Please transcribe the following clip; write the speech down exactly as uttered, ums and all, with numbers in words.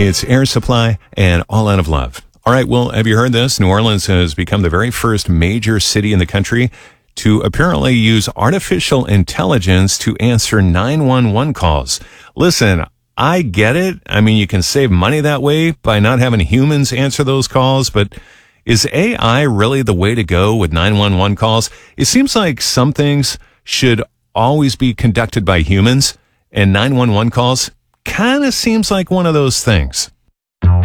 It's Air Supply and All Out of Love. All right, well, have you heard this? New Orleans has become the very first major city in the country to apparently use artificial intelligence to answer nine one one calls. Listen, I get it. I mean, you can save money that way by not having humans answer those calls, but is A I really the way to go with nine one one calls? It seems like some things should always be conducted by humans, and nine one one calls kind of seems like one of those things.